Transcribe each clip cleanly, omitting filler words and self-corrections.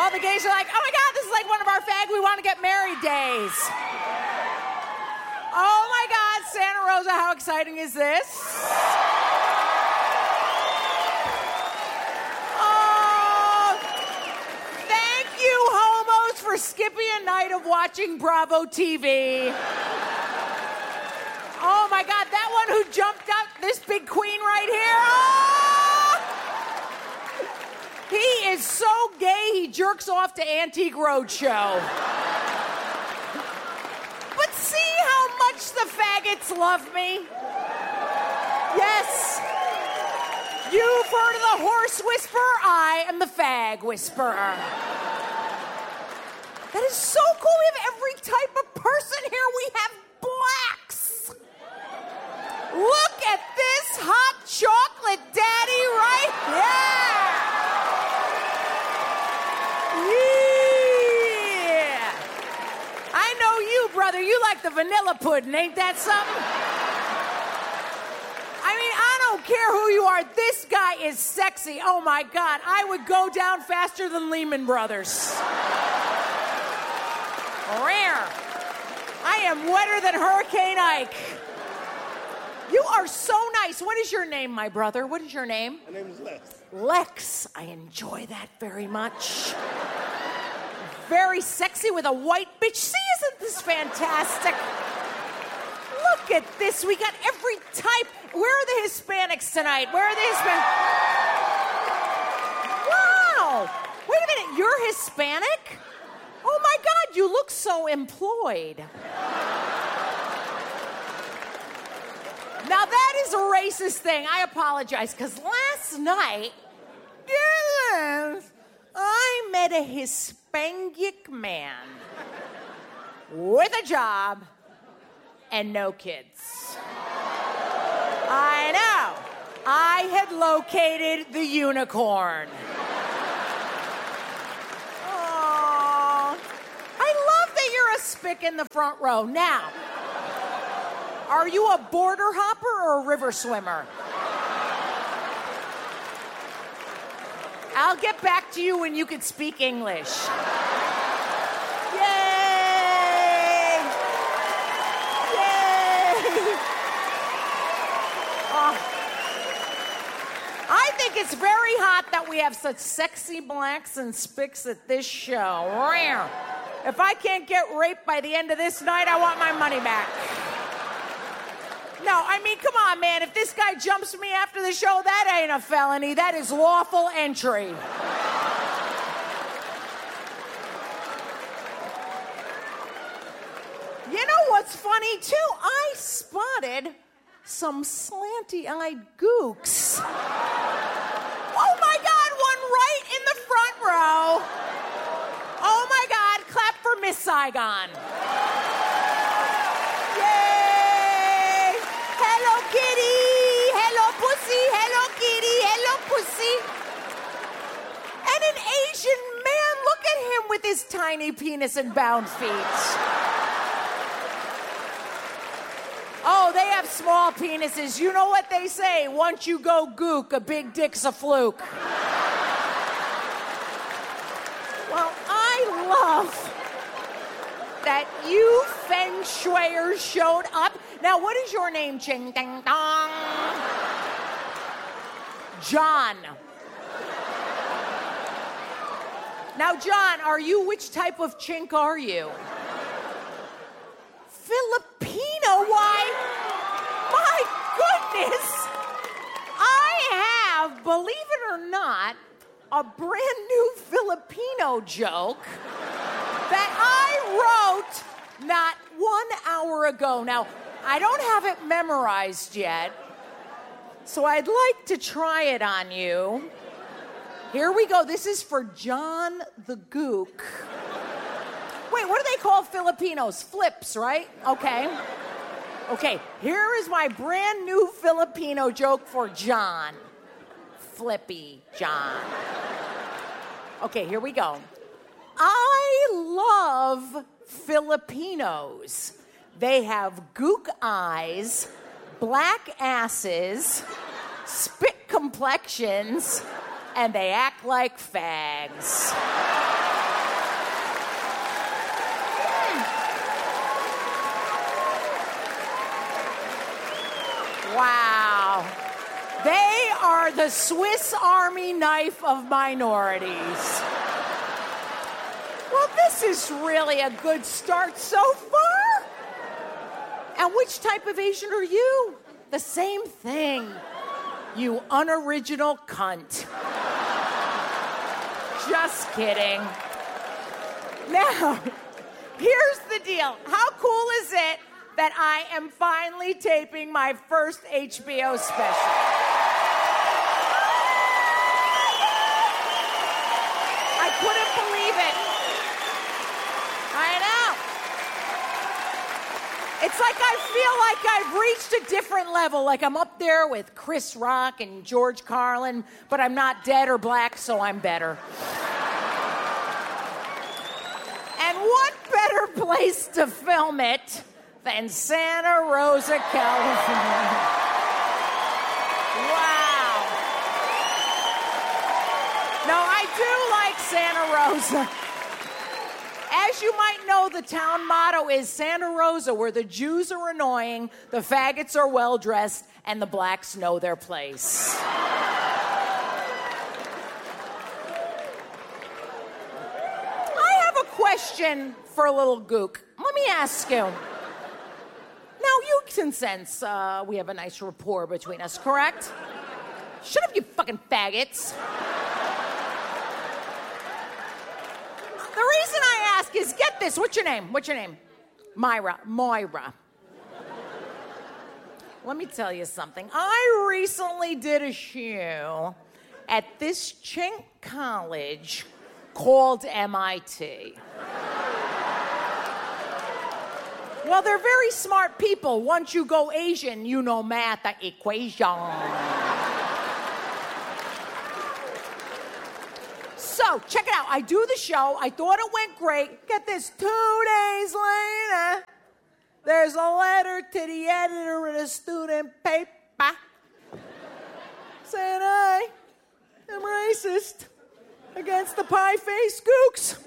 All the gays are like, oh my God, this is like one of our fag we want to get married days. Oh my God, Santa Rosa, how exciting is this? Oh, thank you, homos, for skipping a night of watching Bravo TV. Oh my God, that one who jumped up, this big queen right here. Oh! He is so gay, he jerks off to Antique Roadshow. But see how much the faggots love me? Yes. You've heard of the horse whisperer. I am the fag whisperer. That is so cool. We have every type of person here. We have blacks. Look at this hot chocolate daddy right there. Yeah. I know you, brother. You like the vanilla pudding. Ain't that something? I mean, I don't care who you are. This guy is sexy. Oh, my God. I would go down faster than Lehman Brothers. Rare. I am wetter than Hurricane Ike. You are so nice. What is your name, my brother? What is your name? My name is Lex. Lex. I enjoy that very much. Very sexy with a white bitch. See, isn't this fantastic? Look at this. We got every type. Where are the Hispanics tonight? Where are the Hispanics? Wow. Wait a minute. You're Hispanic? Oh, my God. You look so employed. Now, that is a racist thing. I apologize, because last night, I met a Hispanic man with a job and no kids. I know. I had located the unicorn. Oh, I love that you're a spick in the front row. Now, are you a border hopper or a river swimmer? I'll get back to you when you can speak English. Yay! Yay! Oh. I think it's very hot that we have such sexy blacks and spicks at this show. Rare. If I can't get raped by the end of this night, I want my money back. No, I mean, come on, man. If this guy jumps me after the show, that ain't a felony. That is lawful entry. You know what's funny, too? I spotted some slanty-eyed gooks. Oh, my God, one right in the front row. Oh, my God, clap for Miss Saigon. Hello, kitty. Hello, pussy. Hello, kitty. Hello, pussy. And an Asian man. Look at him with his tiny penis and bound feet. Oh, they have small penises. You know what they say? Once you go gook, a big dick's a fluke. Well, I love that you feng shuiers showed up. Now, what is your name, Ching Ding Dong? John. Now, John, which type of chink are you? Filipino? Why? My goodness! I have, believe it or not, a brand new Filipino joke that I wrote not 1 hour ago. Now, I don't have it memorized yet, so I'd like to try it on you. Here we go. This is for John the Gook. Wait, what do they call Filipinos? Flips, right? Okay. Okay, here is my brand new Filipino joke for John. Flippy John. Okay, here we go. I love Filipinos. They have gook eyes, black asses, spit complexions, and they act like fags. Wow. They are the Swiss Army knife of minorities. Well, this is really a good start so far. And which type of Asian are you? The same thing. You unoriginal cunt. Just kidding. Now, here's the deal. How cool is it that I am finally taping my first HBO special? I couldn't believe it. I know. It's like I feel like I've reached a different level, like I'm up there with Chris Rock and George Carlin, but I'm not dead or black, so I'm better. And what better place to film it than Santa Rosa, California? Wow. No, I do like Santa Rosa. As you might know, the town motto is Santa Rosa, where the Jews are annoying, the faggots are well-dressed, and the blacks know their place. I have a question for a little gook. Let me ask you. Now, you can sense we have a nice rapport between us, correct? Shut up, you fucking faggots. The reason I ask is, get this, what's your name? What's your name? Moira. Let me tell you something. I recently did a show at this chink college called MIT. Well, they're very smart people. Once you go Asian, you know math equation. So, check it out. I do the show. I thought it went great. Get this, 2 days later, there's a letter to the editor of the student paper saying I am racist against the pie-faced gooks.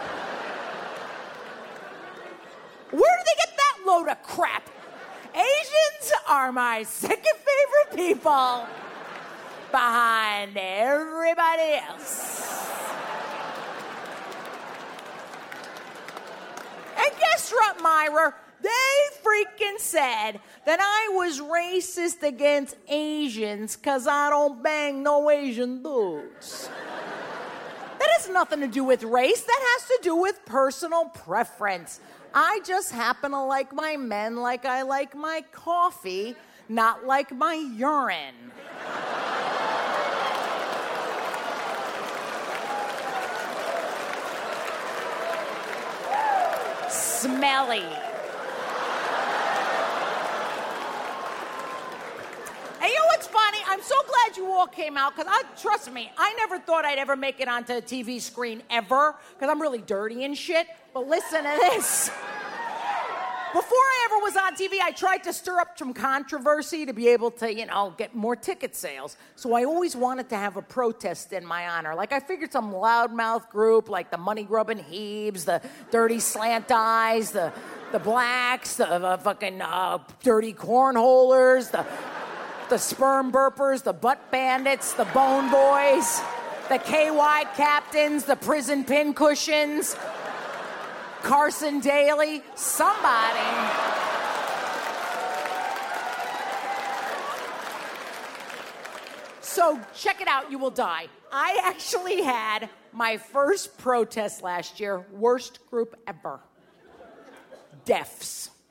Where did they get that load of crap? Asians are my second favorite people behind everybody else. And guess what, Myra? They freaking said that I was racist against Asians because I don't bang no Asian dudes. That has nothing to do with race. That has to do with personal preference. I just happen to like my men like I like my coffee, not like my urine. Smelly. And you know what's funny? I'm so glad you all came out, because trust me, I never thought I'd ever make it onto a TV screen ever, because I'm really dirty and shit. But listen to this. Before I ever was on TV, I tried to stir up some controversy to be able to, get more ticket sales. So I always wanted to have a protest in my honor. Like, I figured some loudmouth group, like the money-grubbing Hebes, the dirty slant eyes, the blacks, the fucking dirty cornholers, the sperm burpers, the butt bandits, the bone boys, the KY captains, the prison pin cushions, Carson Daly, somebody. So check it out, you will die. I actually had my first protest last year, worst group ever. Deafs.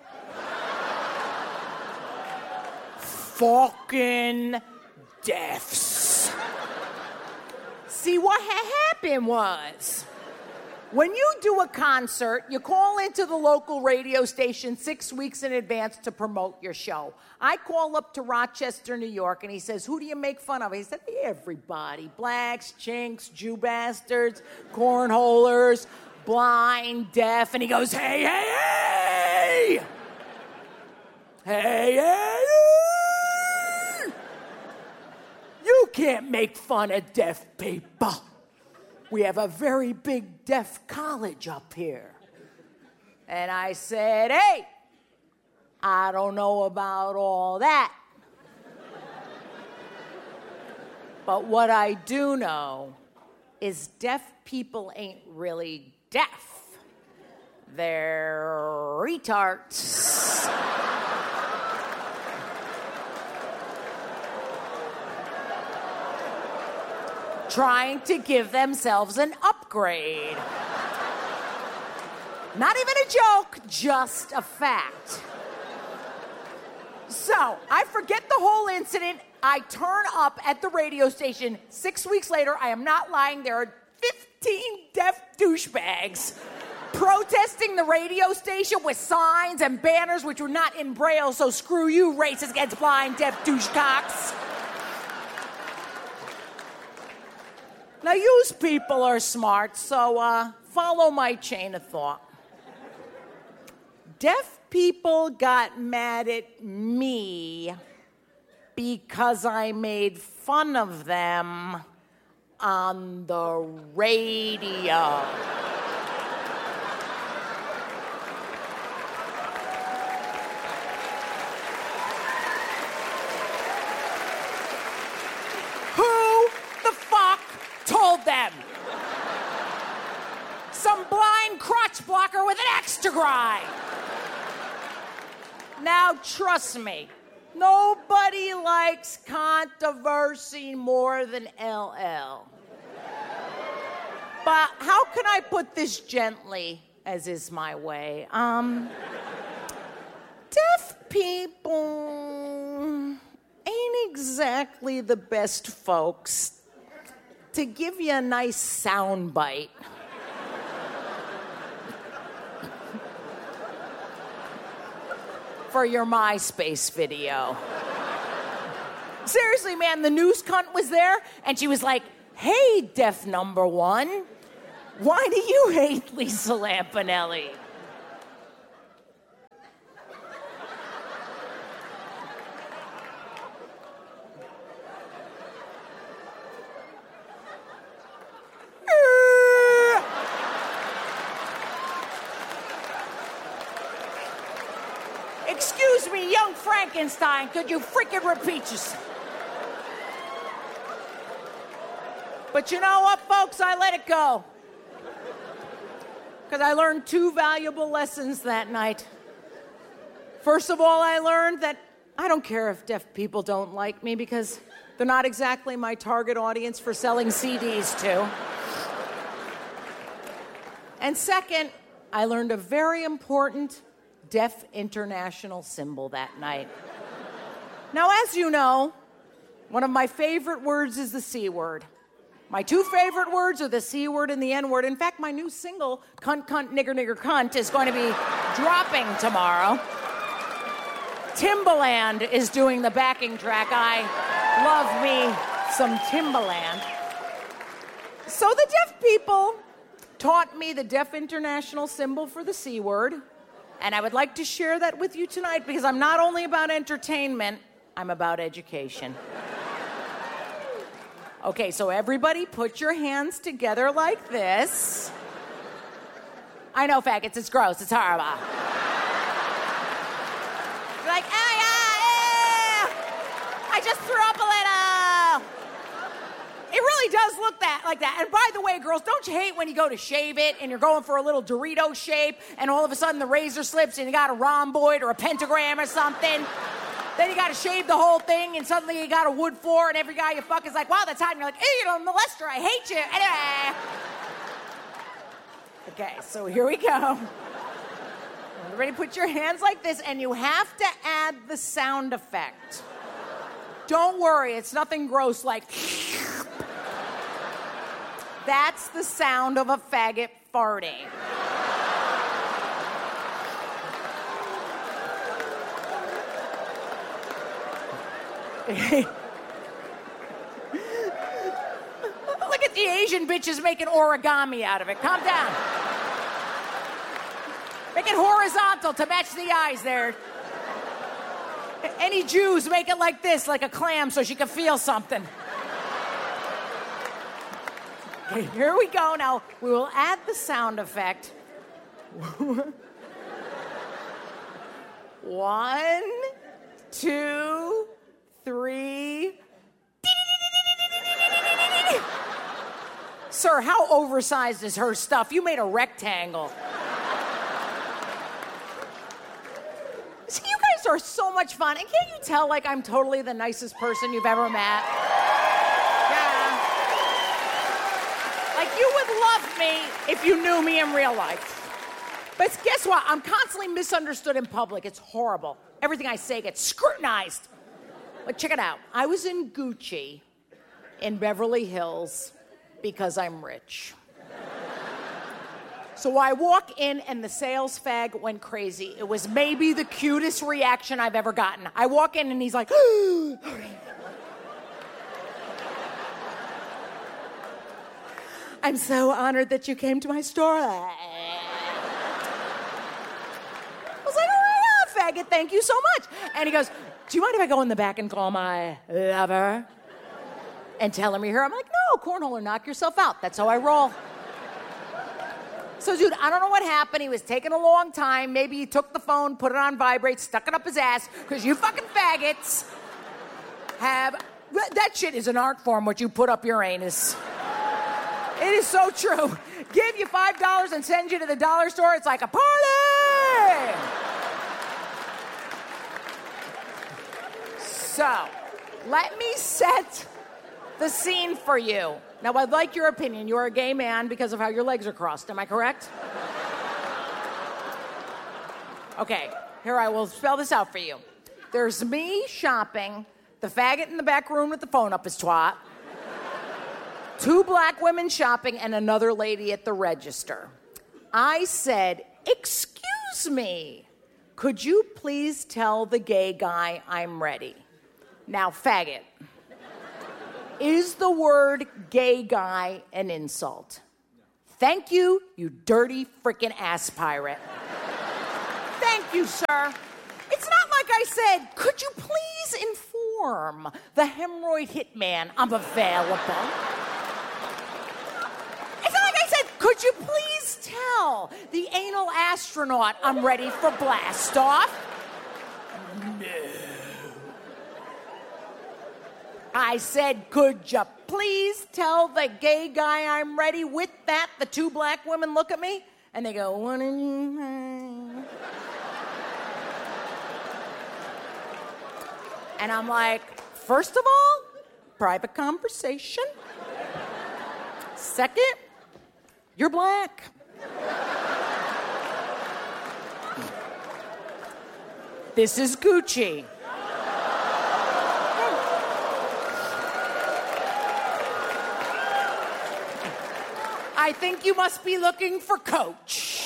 Fucking deafs. See, what happened was, when you do a concert, you call into the local radio station 6 weeks in advance to promote your show. I call up to Rochester, New York, and he says, who do you make fun of? He said, everybody. Blacks, chinks, Jew bastards, cornholers, blind, deaf. And he goes, hey, hey, hey! Hey, hey! You can't make fun of deaf people. We have a very big deaf college up here. And I said, hey, I don't know about all that. But what I do know is deaf people ain't really deaf. They're retards. Trying to give themselves an upgrade. Not even a joke, just a fact. So, I forget the whole incident. I turn up at the radio station. 6 weeks later, I am not lying, there are 15 deaf douchebags protesting the radio station with signs and banners which were not in Braille, so screw you, Races Against Blind Deaf Douchecocks. Now, you people are smart, so follow my chain of thought. Deaf people got mad at me because I made fun of them on the radio. Who the fuck told them? Some blind crotch blocker with an extra grind. Now, trust me, nobody likes controversy more than LL. But how can I put this gently, as is my way? Deaf people ain't exactly the best folks to give you a nice sound bite. For your MySpace video. Seriously, man, the news cunt was there, and she was like, "Hey, deaf number one, why do you hate Lisa Lampanelli?" Excuse me, young Frankenstein, could you freaking repeat yourself? But you know what, folks? I let it go. Because I learned two valuable lessons that night. First of all, I learned that I don't care if deaf people don't like me because they're not exactly my target audience for selling CDs to. And second, I learned a very important deaf international symbol that night. Now, as you know, one of my favorite words is the C word. My two favorite words are the C word and the N word. In fact, my new single, Cunt, Cunt, Nigger, Nigger, Cunt, is going to be dropping tomorrow. Timbaland is doing the backing track. I love me some Timbaland. So the deaf people taught me the deaf international symbol for the C word. And I would like to share that with you tonight because I'm not only about entertainment, I'm about education. Okay, so everybody put your hands together like this. I know, faggots, it's gross, it's horrible. You're like, yeah, I just threw up a little. It really does look like that. And by the way, girls, don't you hate when you go to shave it and you're going for a little Dorito shape and all of a sudden the razor slips and you got a rhomboid or a pentagram or something? Then you got to shave the whole thing and suddenly you got a wood floor and every guy you fuck is like, wow, that's hot. And you're like, hey, you know, molester, I hate you. Anyway. Okay, so here we go. Everybody put your hands like this and you have to add the sound effect. Don't worry, it's nothing gross like... That's the sound of a faggot farting. Look at the Asian bitches making origami out of it. Calm down. Make it horizontal to match the eyes there. Any Jews make it like this, like a clam, so she can feel something. Okay, here we go. Now, we will add the sound effect. 1, 2, 3. Sir, how oversized is her stuff? You made a rectangle. See, you guys are so much fun. And can't you tell, like, I'm totally the nicest person you've ever met? Yeah. Like, you would love me if you knew me in real life. But guess what? I'm constantly misunderstood in public. It's horrible. Everything I say gets scrutinized. Like, check it out. I was in Gucci in Beverly Hills because I'm rich. So I walk in and the sales fag went crazy. It was maybe the cutest reaction I've ever gotten. I walk in and he's like, I'm so honored that you came to my store. I was like, oh my God, faggot, thank you so much. And he goes, do you mind if I go in the back and call my lover and tell him you're here? I'm like, no, cornhole or knock yourself out. That's how I roll. So, dude, I don't know what happened. He was taking a long time. Maybe he took the phone, put it on vibrate, stuck it up his ass, because you fucking faggots have... That shit is an art form, what you put up your anus. It is so true. Give you $5 and send you to the dollar store. It's like a party! So, let me set the scene for you. Now, I'd like your opinion. You're a gay man because of how your legs are crossed. Am I correct? Okay, here I will spell this out for you. There's me shopping, the faggot in the back room with the phone up his twat, 2 black women shopping, and another lady at the register. I said, excuse me, could you please tell the gay guy I'm ready? Now, faggot. Is the word gay guy an insult? Thank you, you dirty freaking ass pirate. Thank you, sir. It's not like I said, could you please inform the hemorrhoid hitman I'm available? It's not like I said, could you please tell the anal astronaut I'm ready for blast off? No. I said, could you please tell the gay guy I'm ready? With that, the 2 black women look at me, and they go, what are you saying? And I'm like, first of all, private conversation. Second, you're black. This is Gucci. I think you must be looking for Coach.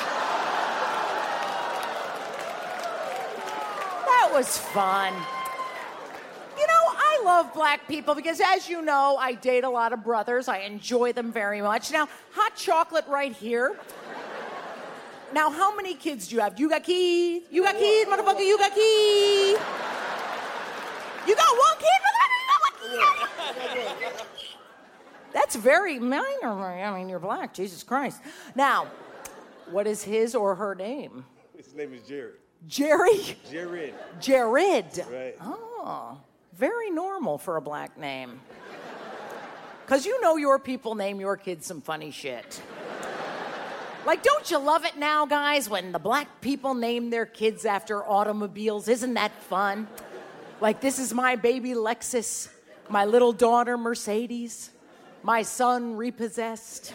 That was fun. You know, I love black people because, as you know, I date a lot of brothers. I enjoy them very much. Now, hot chocolate right here. Now, how many kids do you have? You got keys? You got keys, motherfucker? You got keys? You got 1 kid, motherfucker? You got 1 kid? That's very minor. I mean, you're black. Jesus Christ. Now, what is his or her name? His name is Jared. Jerry? Jared. Jared. Right. Oh, very normal for a black name. Because you know your people name your kids some funny shit. Like, don't you love it now, guys, when the black people name their kids after automobiles? Isn't that fun? Like, this is my baby Lexus, my little daughter Mercedes, my son Repossessed.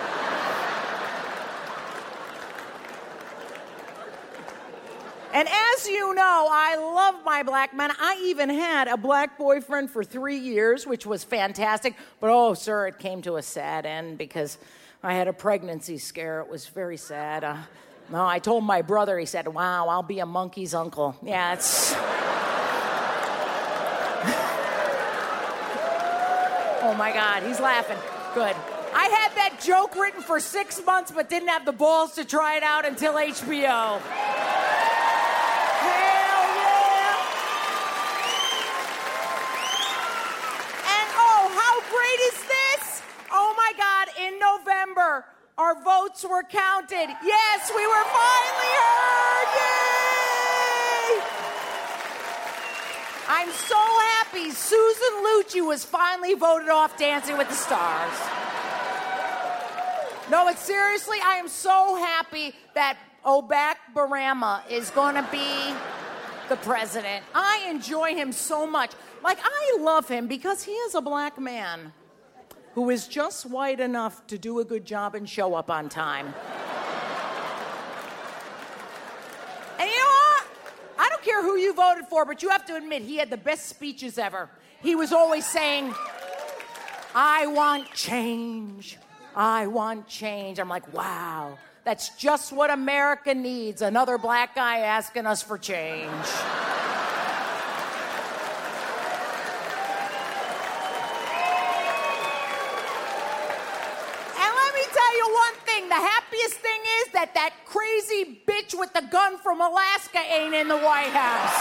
And as you know, I love my black men. I even had a black boyfriend for 3 years, which was fantastic. But, oh, sir, it came to a sad end because I had a pregnancy scare. It was very sad. No, I told my brother, he said, wow, I'll be a monkey's uncle. Yeah, it's... Oh, my God, he's laughing. Good. I had that joke written for 6 months, but didn't have the balls to try it out until HBO. Hell yeah! And oh, how great is this? Oh my God, in November, our votes were counted. Yes, we were finally heard! Yay! I'm so happy Susan Lucci was finally voted off Dancing with the Stars. No, but seriously, I am so happy that Obak Barama is going to be the president. I enjoy him so much. Like, I love him because he is a black man who is just white enough to do a good job and show up on time. And you know what? I don't care who you voted for, but you have to admit he had the best speeches ever. He was always saying, I want change. I want change. I'm like, wow, that's just what America needs. Another black guy asking us for change. And let me tell you one thing. The happiest thing is that crazy bitch with the gun from Alaska ain't in the White House.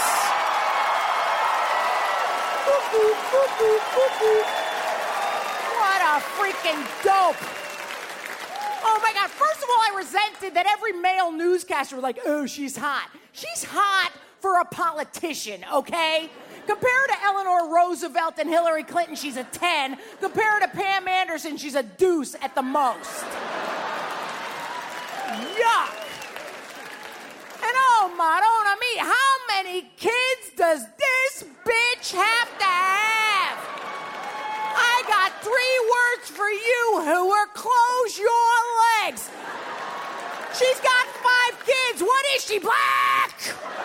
What a freaking dope. Oh my God, first of all, I resented that every male newscaster was like, oh, she's hot. She's hot for a politician, okay? Compared to Eleanor Roosevelt and Hillary Clinton, she's a 10. Compared to Pam Anderson, she's a deuce at the most. Yuck. And oh, Madonna me, how many kids does this bitch have to have? I got 3 words for you, Hoover. Close your legs. She's got 5 kids. What is she, black?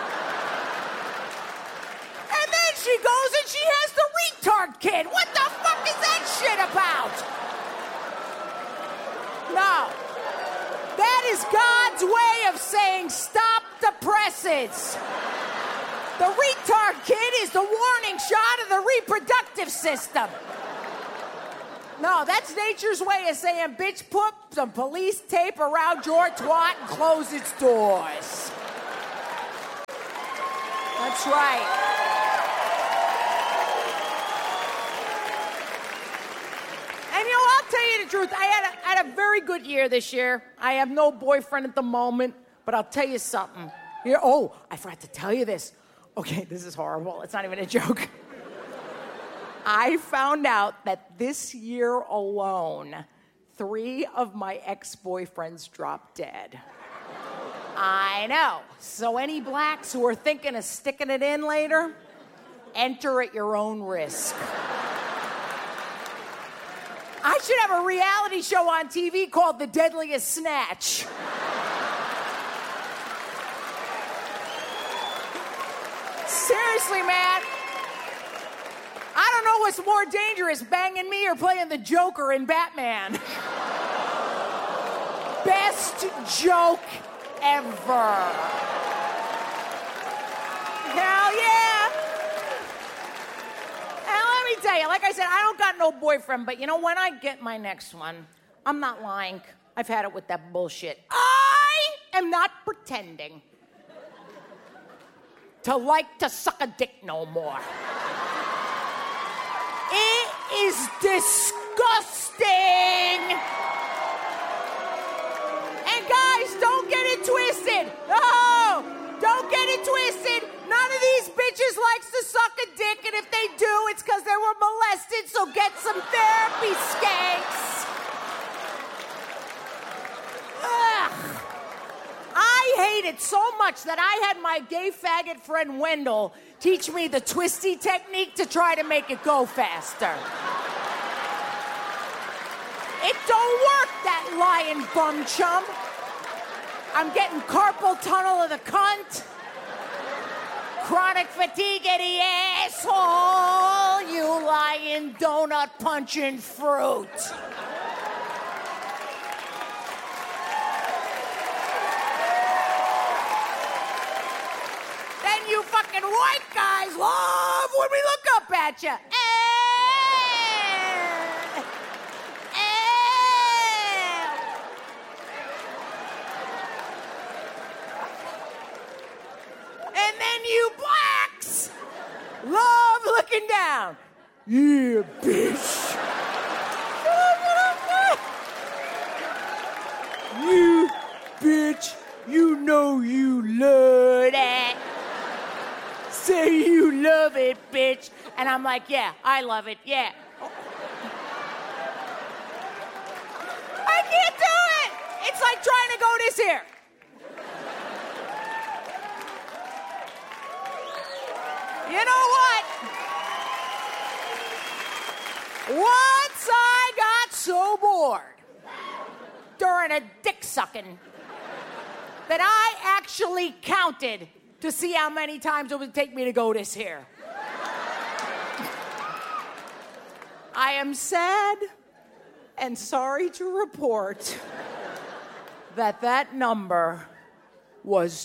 And then she goes and she has the retard kid. What the fuck is that shit about? No. That is God's way of saying stop the presses. The retard kid is the warning shot of the reproductive system. No, that's nature's way of saying, bitch, put some police tape around your twat and close its doors. That's right. And you know, I'll tell you the truth. I had a very good year this year. I have no boyfriend at the moment, but I'll tell you something. Oh, I forgot to tell you this. Okay, this is horrible. It's not even a joke. I found out that this year alone, 3 of my ex-boyfriends dropped dead. I know. So any blacks who are thinking of sticking it in later, enter at your own risk. I should have a reality show on TV called The Deadliest Snatch. Seriously, man. I don't know what's more dangerous, banging me or playing the Joker in Batman. Best joke ever. Hell yeah. And let me tell you, like I said, I don't got no boyfriend, but you know, when I get my next one, I'm not lying. I've had it with that bullshit. I am not pretending to like to suck a dick no more. It is disgusting. And guys, don't get it twisted. No, don't get it twisted. None of these bitches likes to suck a dick, and if they do, it's because they were molested, so get some therapy, skanks. Ugh. I hate it so much that I had my gay faggot friend Wendell teach me the twisty technique to try to make it go faster. It don't work, that lying bum chum. I'm getting carpal tunnel of the cunt. Chronic fatigue of the asshole. You lying donut punching fruit. Then you fucking white guys love when we look up at you. And then you blacks love looking down. Yeah, bitch. You bitch, you know you love that. Say you love it, bitch. And I'm like, yeah, I love it, yeah. I can't do I go this here. You know what? Once I got so bored during a dick sucking that I actually counted to see how many times it would take me to go this here. I am sad and sorry to report that number was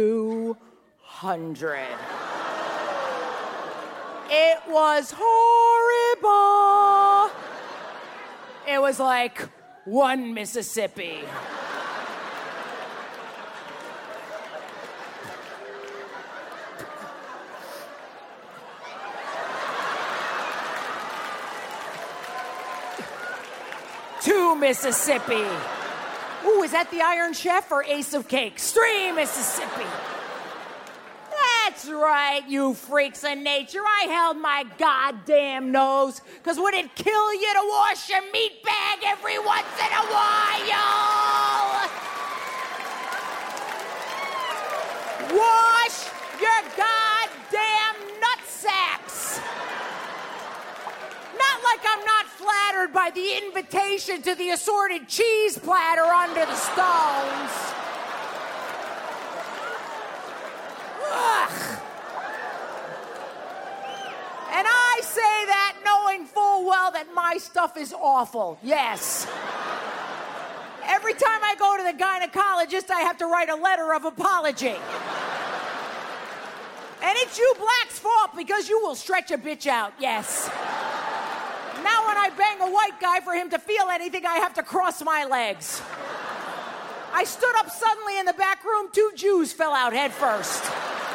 200. It was horrible. It was like one Mississippi. Two Mississippi. Ooh, is that the Iron Chef or Ace of Cakes? 3 Mississippi. That's right, you freaks of nature. I held my goddamn nose, because would it kill you to wash your meat bag every once in a while? Wash your goddamn nutsacks. Not like I'm not flattered by the invitation to the assorted cheese platter under the stones. Ugh. And I say that knowing full well that my stuff is awful. Yes. Every time I go to the gynecologist, I have to write a letter of apology. And it's you blacks' fault because you will stretch a bitch out, yes. Now when I bang a white guy for him to feel anything, I have to cross my legs. I stood up suddenly in the back room, 2 Jews fell out head first.